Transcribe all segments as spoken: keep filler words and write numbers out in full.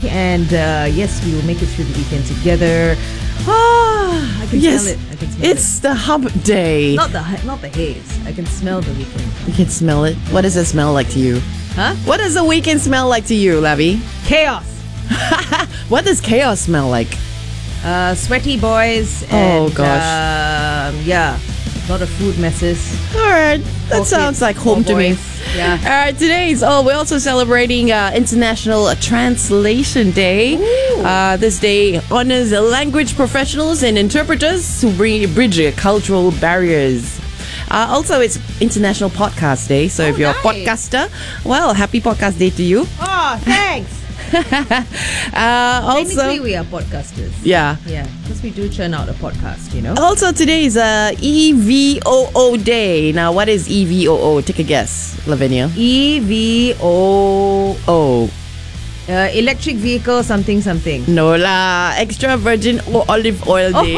and uh, yes, we will make it through the weekend together. Ah, I can Yes, smell it. I can smell it's the hump day. it. Not the ha- not the haze. I can smell the weekend. You can smell it. What does it smell like to you? Huh? What does the weekend smell like to you, Lavi? Chaos. What does chaos smell like? Uh, sweaty boys. Oh, And, gosh. Um, yeah, a lot of food messes. All right, that Poor sounds kids, like home poor to me. boys. Yeah. All right, today is oh, we're also celebrating uh, International Translation Day. Ooh. Uh, this day honors language professionals and interpreters who bring, bridge uh, cultural barriers. Uh, also, it's International Podcast Day. So Oh, if you're nice. a podcaster, well, happy podcast day to you. Oh, thanks. Uh, also, Technically, we are podcasters. yeah. Yeah, because we do churn out a podcast, you know. Also, today is uh, E V O O Day. Now, what is E V O O? Take a guess, Lavinia. E V O Oh, uh, electric vehicle something something. no lah. Extra virgin or olive oil day.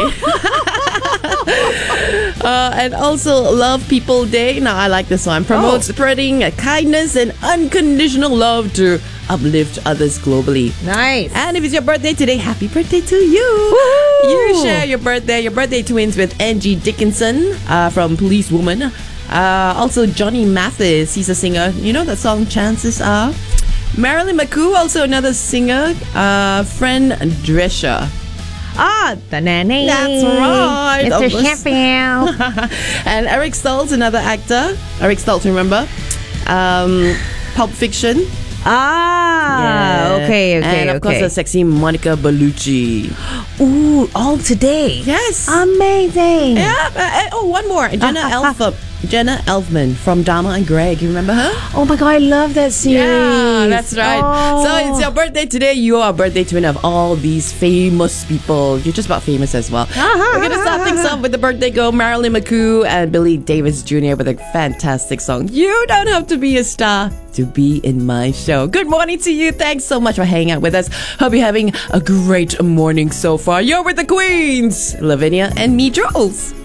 uh, and also Love People Day. Now, I like this one. Promotes Oh. spreading kindness and unconditional love to uplift others globally. Nice. And if it's your birthday today, happy birthday to you. Woohoo! You share your birthday, your birthday twins with Angie Dickinson uh, from Policewoman. Uh, also, Johnny Mathis, he's a singer. You know that song, Chances Are? Marilyn McCoo, also another singer. Uh, Fran Drescher. Ah, the nanny. That's right. Mister Of course. Sheffield. And Eric Stoltz, another actor. Eric Stoltz, remember? Um, Pulp Fiction. Ah, Yeah. okay, okay, And of okay. course, the sexy Monica Bellucci. Ooh, all today. Yes. Amazing. Yeah. uh, uh, oh, one more. Jenna Elfman. Jenna Elfman from Dharma and Greg. You remember her? Oh my god, I love that series. Yeah, that's right. Oh. So it's your birthday today. You are a birthday twin of all these famous people. You're just about famous as well. We're gonna start things off with the birthday girl Marilyn McCoo and Billy Davis Junior with a fantastic song. You don't have to be a star to be in my show. Good morning to you. Thanks so much for hanging out with us. Hope you're having a great morning so far. You're with the Queens, Lavinia and me, Jules.